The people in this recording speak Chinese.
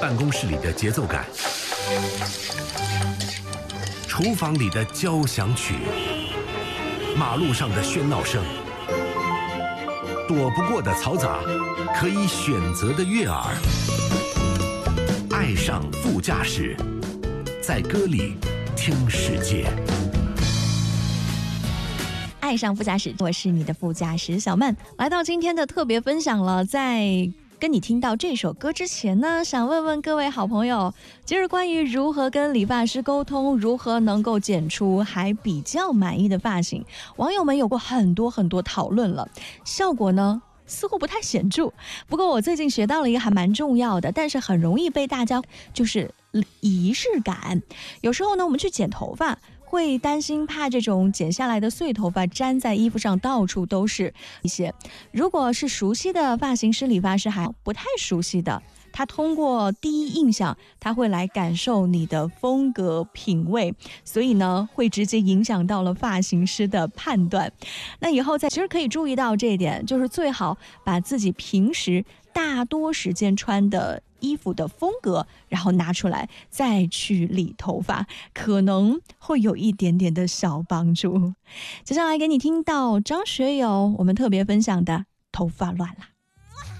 办公室里的节奏感，厨房里的交响曲，马路上的喧闹声，躲不过的嘈杂，可以选择的悦耳。爱上副驾驶，在歌里听世界。 爱上副驾驶，我是你的副驾驶小曼，来到今天的特别分享了。在跟你听到这首歌之前呢，想问问各位好朋友，今日关于如何跟理发师沟通，如何能够剪出还比较满意的发型，网友们有过很多讨论了，效果呢似乎不太显著。不过我最近学到了一个还蛮重要的，但是很容易被大家就是仪式感。有时候呢，我们去剪头发会担心怕这种剪下来的碎头发粘在衣服上到处都是一些。如果是熟悉的发型师理发师，还不太熟悉的，他通过第一印象他会来感受你的风格品味，所以呢会直接影响到了发型师的判断。那以后其实可以注意到这一点，就是最好把自己平时大多时间穿的衣服的风格然后拿出来再去理头发，可能会有一点点的小帮助。接下来给你听到张学友我们特别分享的头发乱了。